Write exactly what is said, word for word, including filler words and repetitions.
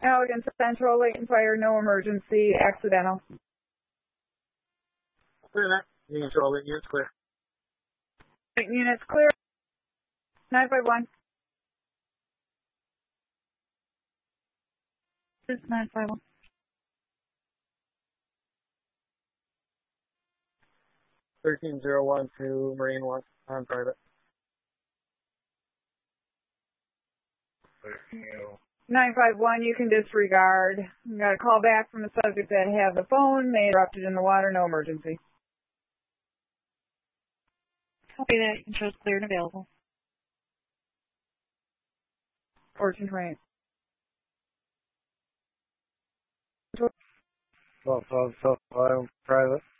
Allegan Central, Layton Fire, no emergency, accidental. Clear that. You can control it. Units clear. Layton units clear. nine five one. This is nine five one. thirteen zero one to Marine one on private. nine five one, you can disregard. We got a call back from the subject that had the phone. They erupted in the water, no emergency. Copy that. Control's clear and available. fourteen twenty-eight. twelve twelve, twelve five, private.